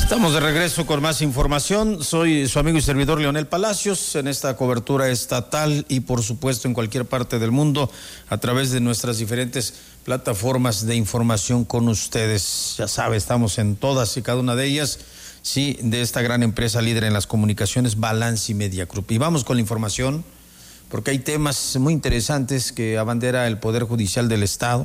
Estamos de regreso con más información. Soy su amigo y servidor Leonel Palacios en esta cobertura estatal y por supuesto en cualquier parte del mundo a través de nuestras diferentes plataformas de información con ustedes. Ya sabe, estamos en todas y cada una de ellas, sí, de esta gran empresa líder en las comunicaciones, Balance Media Group. Y vamos con la información porque hay temas muy interesantes que abandera el Poder Judicial del Estado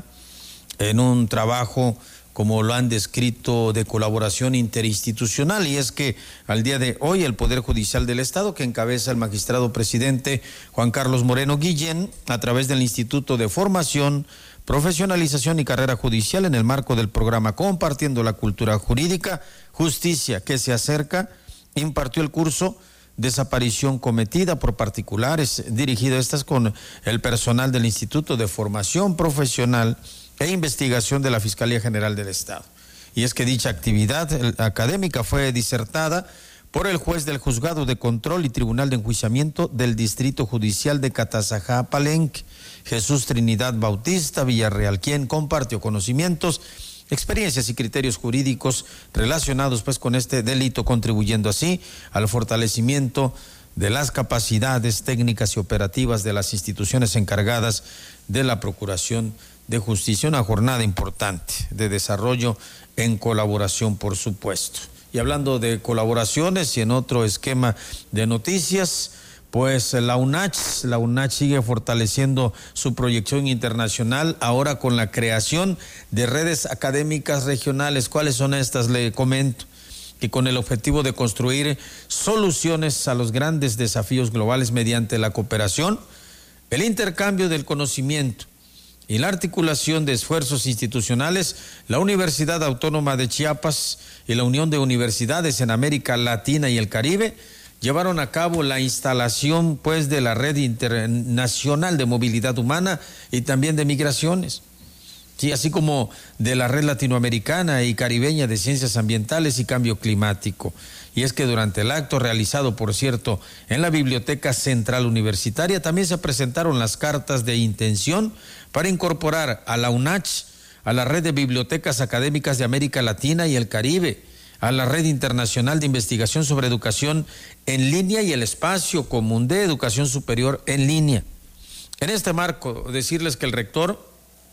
en un trabajo, como lo han descrito, de colaboración interinstitucional, y es que al día de hoy el Poder Judicial del Estado, que encabeza el magistrado presidente Juan Carlos Moreno Guillén, a través del Instituto de Formación, Profesionalización y Carrera Judicial, en el marco del programa Compartiendo la Cultura Jurídica, Justicia que se acerca, impartió el curso Desaparición cometida por particulares, dirigido a estas con el personal del Instituto de Formación Profesional e Investigación de la Fiscalía General del Estado. Y es que dicha actividad académica fue disertada por el juez del Juzgado de Control y Tribunal de Enjuiciamiento del Distrito Judicial de Catazajá, Palenque, Jesús Trinidad Bautista Villarreal, quien compartió conocimientos, experiencias y criterios jurídicos relacionados pues con este delito, contribuyendo así al fortalecimiento de las capacidades técnicas y operativas de las instituciones encargadas de la Procuración de Justicia. Una jornada importante de desarrollo en colaboración, por supuesto. Y hablando de colaboraciones y en otro esquema de noticias, pues la UNACH sigue fortaleciendo su proyección internacional, ahora con la creación de redes académicas regionales. ¿Cuáles son estas? Le comento que con el objetivo de construir soluciones a los grandes desafíos globales mediante la cooperación, el intercambio del conocimiento y la articulación de esfuerzos institucionales, la Universidad Autónoma de Chiapas y la Unión de Universidades en América Latina y el Caribe llevaron a cabo la instalación pues de la Red Internacional de Movilidad Humana y también de Migraciones, sí, así como de la Red Latinoamericana y Caribeña de Ciencias Ambientales y Cambio Climático. Y es que durante el acto realizado, por cierto, en la Biblioteca Central Universitaria, también se presentaron las cartas de intención para incorporar a la UNACH a la Red de Bibliotecas Académicas de América Latina y el Caribe, a la Red Internacional de Investigación sobre Educación en Línea y el Espacio Común de Educación Superior en Línea. En este marco, decirles que el rector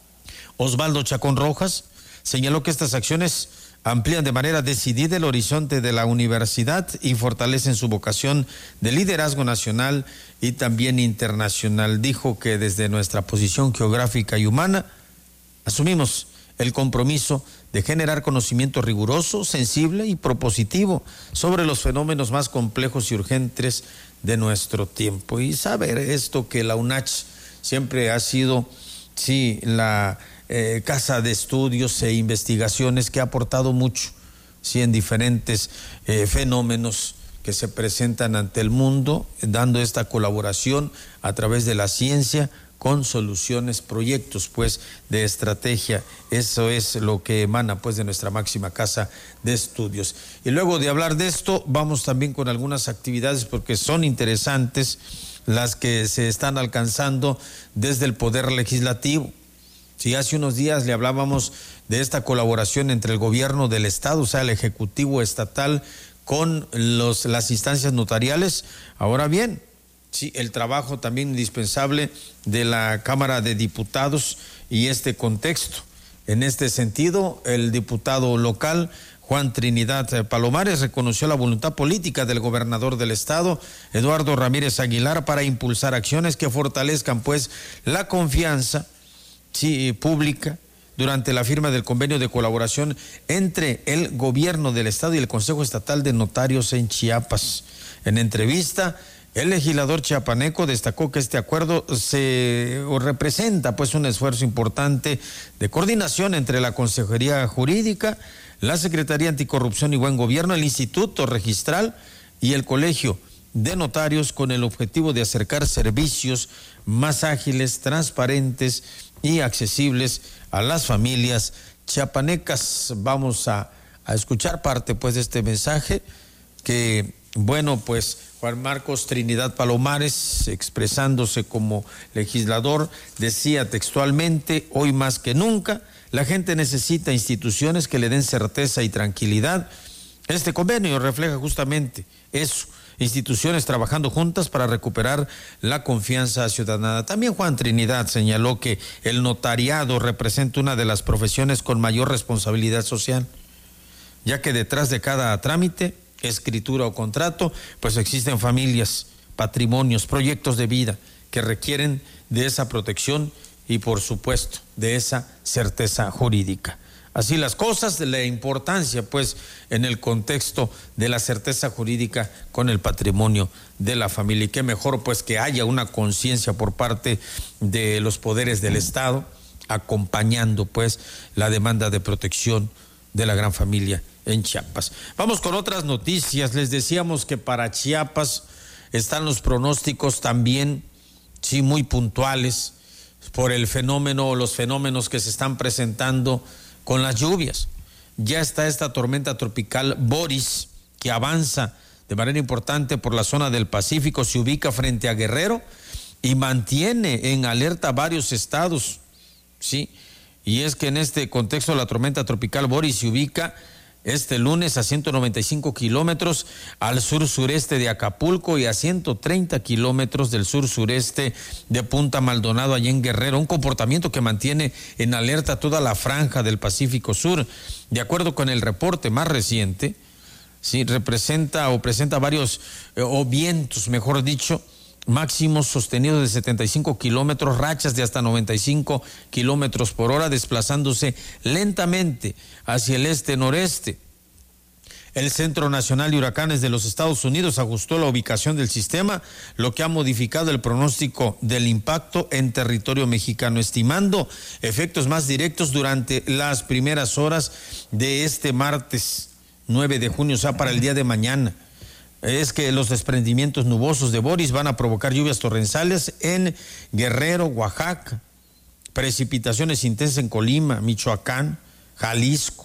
Osvaldo Chacón Rojas señaló que estas acciones amplían de manera decidida el horizonte de la universidad y fortalecen su vocación de liderazgo nacional y también internacional. Dijo que desde nuestra posición geográfica y humana asumimos el compromiso de generar conocimiento riguroso, sensible y propositivo sobre los fenómenos más complejos y urgentes de nuestro tiempo. Y saber esto, que la UNACH siempre ha sido, sí, la casa de estudios e investigaciones que ha aportado mucho, sí, en diferentes fenómenos que se presentan ante el mundo, dando esta colaboración a través de la ciencia con soluciones, proyectos pues de estrategia. Eso es lo que emana pues de nuestra máxima casa de estudios. Y luego de hablar de esto, vamos también con algunas actividades porque son interesantes las que se están alcanzando desde el Poder Legislativo. Sí, hace unos días le hablábamos de esta colaboración entre el gobierno del Estado, o sea, el Ejecutivo Estatal, con las instancias notariales. Ahora bien, sí, el trabajo también indispensable de la Cámara de Diputados y este contexto. En este sentido, el diputado local Juan Trinidad Palomares reconoció la voluntad política del gobernador del Estado, Eduardo Ramírez Aguilar, para impulsar acciones que fortalezcan pues la confianza, sí, pública durante la firma del convenio de colaboración entre el gobierno del Estado y el Consejo Estatal de Notarios en Chiapas. En entrevista, el legislador chiapaneco destacó que este acuerdo representa pues un esfuerzo importante de coordinación entre la Consejería Jurídica, la Secretaría Anticorrupción y Buen Gobierno, el Instituto Registral y el Colegio de Notarios, con el objetivo de acercar servicios más ágiles, transparentes y accesibles a las familias chiapanecas. Vamos a escuchar parte pues de este mensaje que, bueno, pues Juan Marcos Trinidad Palomares, expresándose como legislador, decía textualmente: hoy más que nunca la gente necesita instituciones que le den certeza y tranquilidad Este convenio refleja justamente eso, instituciones trabajando juntas para recuperar la confianza ciudadana. También Juan Trinidad señaló que el notariado representa una de las profesiones con mayor responsabilidad social, ya que detrás de cada trámite, escritura o contrato, pues existen familias, patrimonios, proyectos de vida que requieren de esa protección y, por supuesto, de esa certeza jurídica. Así las cosas, la importancia pues en el contexto de la certeza jurídica con el patrimonio de la familia, y qué mejor pues que haya una conciencia por parte de los poderes del Estado acompañando pues la demanda de protección de la gran familia en Chiapas. Vamos con otras noticias. Les decíamos que para Chiapas están los pronósticos también, sí, muy puntuales por el fenómeno o los fenómenos que se están presentando con las lluvias. Ya está esta tormenta tropical Boris, que avanza de manera importante por la zona del Pacífico, se ubica frente a Guerrero y mantiene en alerta varios estados, ¿sí? Y es que en este contexto la tormenta tropical Boris se ubica este lunes a 195 kilómetros al sur-sureste de Acapulco y a 130 kilómetros del sur-sureste de Punta Maldonado, allá en Guerrero. Un comportamiento que mantiene en alerta toda la franja del Pacífico Sur. De acuerdo con el reporte más reciente, sí, presenta varios vientos, mejor dicho, máximos sostenidos de 75 kilómetros, rachas de hasta 95 kilómetros por hora, desplazándose lentamente hacia el este-noreste. El Centro Nacional de Huracanes de los Estados Unidos ajustó la ubicación del sistema, lo que ha modificado el pronóstico del impacto en territorio mexicano, estimando efectos más directos durante las primeras horas de este martes 9 de junio, o sea, para el día de mañana. Es que los desprendimientos nubosos de Boris van a provocar lluvias torrenciales en Guerrero, Oaxaca, precipitaciones intensas en Colima, Michoacán, Jalisco.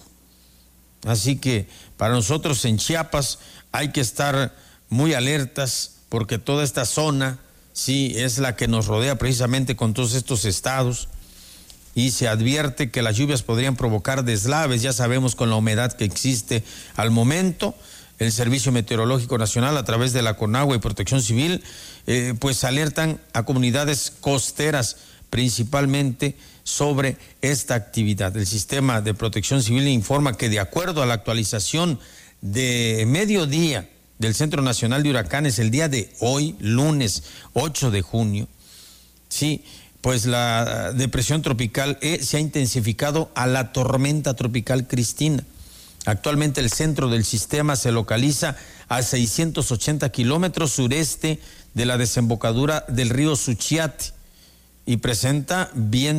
Así que para nosotros en Chiapas hay que estar muy alertas, porque toda esta zona, sí, es la que nos rodea precisamente con todos estos estados, y se advierte que las lluvias podrían provocar deslaves. Ya sabemos con la humedad que existe al momento. El Servicio Meteorológico Nacional, a través de la CONAGUA y Protección Civil, pues alertan a comunidades costeras principalmente sobre esta actividad. El Sistema de Protección Civil informa que, de acuerdo a la actualización de mediodía del Centro Nacional de Huracanes, el día de hoy, lunes 8 de junio, sí, pues la depresión tropical se ha intensificado a la tormenta tropical Cristina. Actualmente el centro del sistema se localiza a 680 kilómetros sureste de la desembocadura del río Suchiate y presenta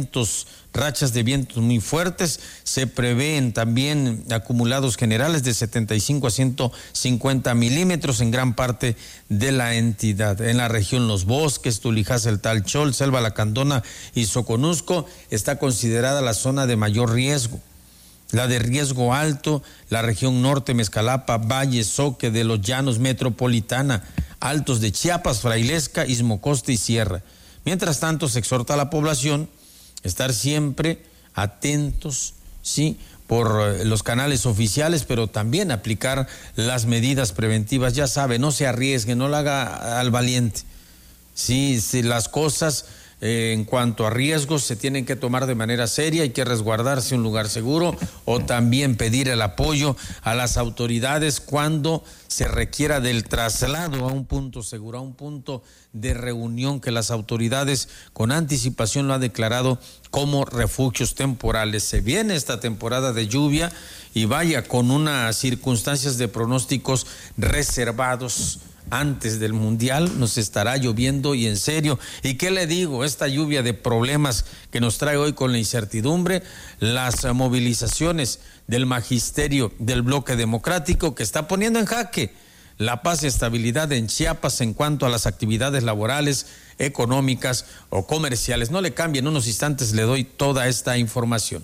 rachas de vientos muy fuertes. Se prevén también acumulados generales de 75 a 150 milímetros en gran parte de la entidad. En la región Los Bosques, Tulijas, El Talchol, Selva Lacandona y Soconusco está considerada la zona de mayor riesgo. La de riesgo alto, la región norte, Mezcalapa, Valle, Soque de los Llanos, Metropolitana, Altos de Chiapas, Frailesca, Istmo Costa y Sierra. Mientras tanto, se exhorta a la población a estar siempre atentos, sí, por los canales oficiales, pero también aplicar las medidas preventivas. Ya sabe, no se arriesgue, no lo haga al valiente. Sí, las cosas en cuanto a riesgos se tienen que tomar de manera seria, hay que resguardarse en un lugar seguro o también pedir el apoyo a las autoridades cuando se requiera del traslado a un punto seguro, a un punto de reunión que las autoridades con anticipación lo han declarado como refugios temporales. Se viene esta temporada de lluvia y vaya con unas circunstancias de pronósticos reservados. Antes del Mundial nos estará lloviendo y en serio. ¿Y qué le digo? Esta lluvia de problemas que nos trae hoy con la incertidumbre, las movilizaciones del magisterio del bloque democrático que está poniendo en jaque la paz y estabilidad en Chiapas en cuanto a las actividades laborales, económicas o comerciales. No le cambie, en unos instantes le doy toda esta información.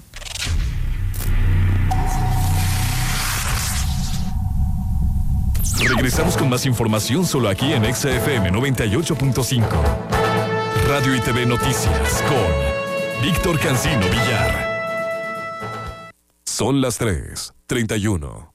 Regresamos con más información solo aquí en XFM 98.5. Radio y TV Noticias con Víctor Cancino Villar. Son las 3:31.